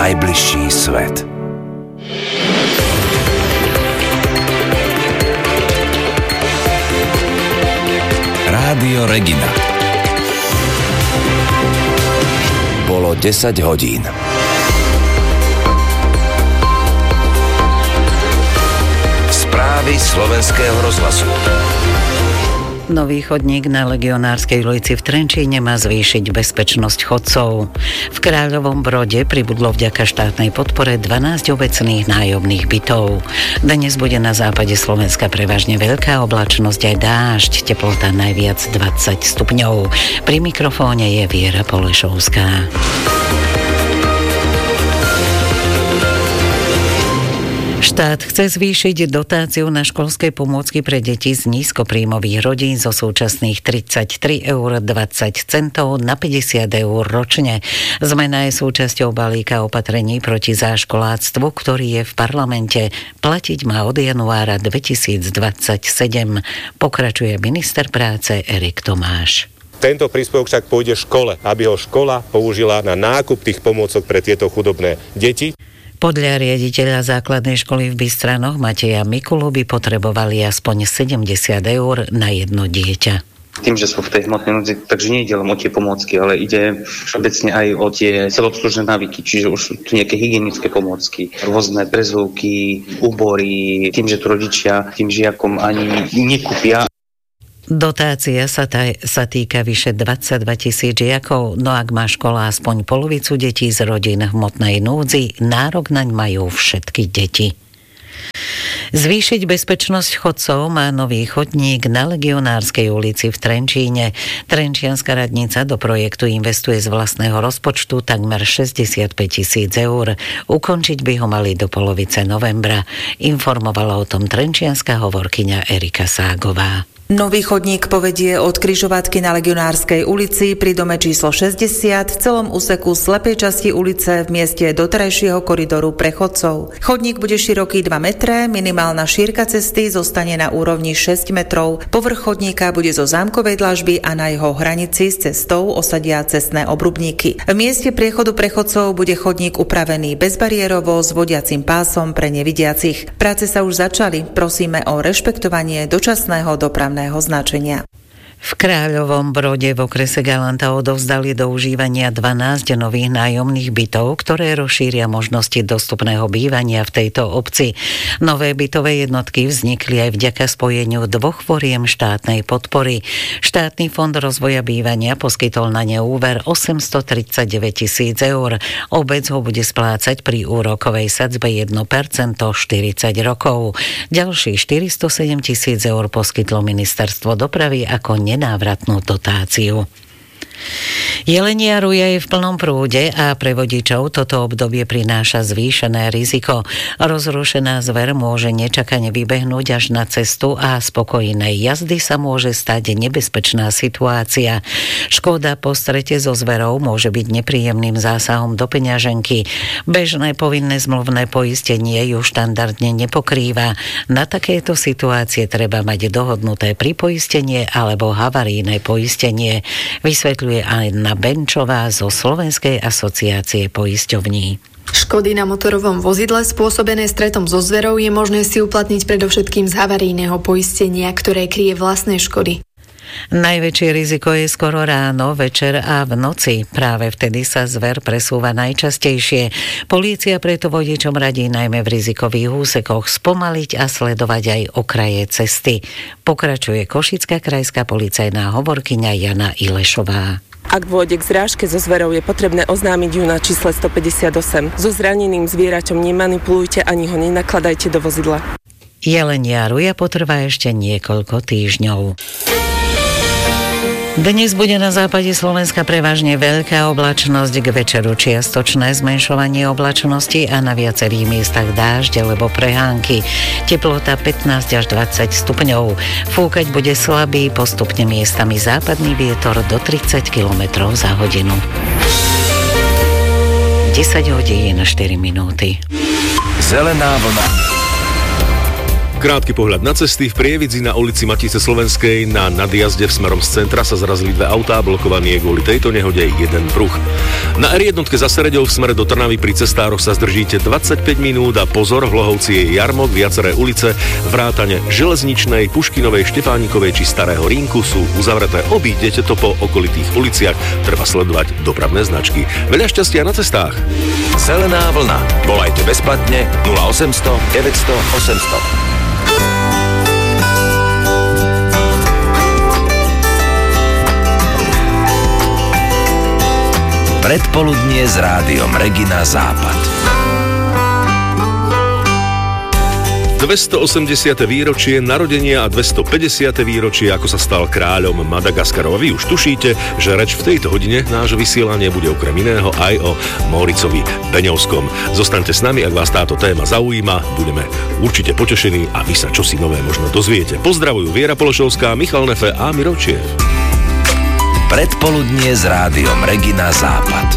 najbližší svet. Rádio Regina. Bolo 10 hodín. Správy Slovenského rozhlasu. Nový chodník na Legionárskej ulici v Trenčíne má zvýšiť bezpečnosť chodcov. V Kráľovom Brode pribudlo vďaka štátnej podpore 12 obecných nájomných bytov. Dnes bude na západe Slovenska prevažne veľká oblačnosť aj dážď, teplota najviac 20 stupňov. Pri mikrofóne je Viera Polešovská. Štát chce zvýšiť dotáciu na školské pomôcky pre deti z nízkopríjmových rodín zo súčasných 33,20 eur na 50 eur ročne. Zmena je súčasťou balíka opatrení proti záškoláctvu, ktorý je v parlamente. Platiť má od januára 2027. Pokračuje minister práce Erik Tomáš. Tento príspevok však pôjde škole, aby ho škola použila na nákup tých pomôcok pre tieto chudobné deti. Podľa riaditeľa základnej školy v Bystranoch Mateja Mikulu by potrebovali aspoň 70 eur na jedno dieťa. Tým, že sú v tej hmotnej núdzi, takže nie ide len o tie pomôcky, ale ide všeobecne aj o tie celobslužné návyky, čiže už sú tu nejaké hygienické pomôcky, rôzne prezúvky, úbory, tým, že tu rodičia tým žiakom ani nekúpia. Dotácia sa týka vyše 22 000 žiakov, no ak má škola aspoň polovicu detí z rodín v hmotnej núdzi, nárok naň majú všetky deti. Zvýšiť bezpečnosť chodcov má nový chodník na Legionárskej ulici v Trenčíne. Trenčianska radnica do projektu investuje z vlastného rozpočtu takmer 65 000 eur. Ukončiť by ho mali do polovice novembra. Informovala o tom trenčianska hovorkyňa Erika Ságová. Nový chodník povedie od križovatky na Legionárskej ulici pri dome číslo 60 v celom úseku slepej časti ulice v mieste doterajšieho koridoru pre chodcov. Chodník bude široký 2 metre, minimálna šírka cesty zostane na úrovni 6 metrov. Povrch chodníka bude zo zámkovej dlažby a na jeho hranici s cestou osadia cestné obrubníky. V mieste priechodu pre chodcov bude chodník upravený bezbariérovo s vodiacim pásom pre nevidiacich. Práce sa už začali, prosíme o rešpektovanie dočasného dopravného značenia. V Kráľovom Brode v okrese Galanta odovzdali do užívania 12 nových nájomných bytov, ktoré rozšíria možnosti dostupného bývania v tejto obci. Nové bytové jednotky vznikli aj vďaka spojeniu 2 foriem štátnej podpory. Štátny fond rozvoja bývania poskytol na ne úver 839 000 eur. Obec ho bude splácať pri úrokovej sadzbe 1% 40 rokov. Ďalší 407 000 eur poskytlo ministerstvo dopravy ako nenávratnú dotáciu. Jelenia ruja je v plnom prúde a pre vodičov toto obdobie prináša zvýšené riziko. Rozrušená zver môže nečakane vybehnúť až na cestu a spokojnej jazdy sa môže stať nebezpečná situácia. Škoda po strete so zverou môže byť nepríjemným zásahom do peňaženky. Bežné povinné zmluvné poistenie ju štandardne nepokrýva. Na takéto situácie treba mať dohodnuté pripoistenie alebo havarijné poistenie, vysvetľuje Anna Benčová zo Slovenskej asociácie poisťovní. Škody na motorovom vozidle spôsobené stretom so zverou je možné si uplatniť predovšetkým z havarijného poistenia, ktoré kryje vlastné škody. Najväčšie riziko je skoro ráno, večer a v noci. Práve vtedy sa zver presúva najčastejšie. Polícia preto vodičom radí najmä v rizikových úsekoch spomaliť a sledovať aj okraje cesty. Pokračuje Košická krajská policajná hovorkyňa Jana Ilešová. Ak dôjde k zrážke so zverou, je potrebné oznámiť ju na čísle 158. So zraneným zvieraťom nemanipulujte ani ho nenakladajte do vozidla. Jelenia ruja potrvá ešte niekoľko týždňov. Dnes bude na západe Slovenska prevažne veľká oblačnosť, k večeru čiastočné zmenšovanie oblačnosti a na viacerých miestach dážď alebo prehánky. Teplota 15 až 20 stupňov. Fúkať bude slabý, postupne miestami západný vietor do 30 km za hodinu. 10 hodín 4 minúty. Zelená vlna. Krátky pohľad na cesty. V Prievidzi na ulici Matice Slovenskej na nadjazde v smerom z centra sa zrazili dve autá, blokovaný je kvôli tejto nehode jeden pruh. Na R1 za Sereďou v smere do Trnavy pri cestároch sa zdržíte 25 minút a pozor, v Lohovci je jarmok, viaceré ulice, vrátane Železničnej, Puškinovej, Štefánikovej či Starého Rínku sú uzavreté. Obídete to po okolitých uliciach, treba sledovať dopravné značky. Veľa šťastia na cestách. Zelená vlna. Volajte bezplatne 0800 900 800. Predpoludnie s rádiom Regina Západ. 280. výročie narodenia a 250. výročie, ako sa stal kráľom Madagaskarova. Vy už tušíte, že reč v tejto hodine nášho vysielania bude okrem iného aj o Móricovi Beňovskom. Zostaňte s nami, ak vás táto téma zaujíma, budeme určite potešení a vy sa čosi nové možno dozviete. Pozdravujú Viera Pološovská, Michal Nefe a Miročiev. Predpoludnie s rádiom Regina Západ.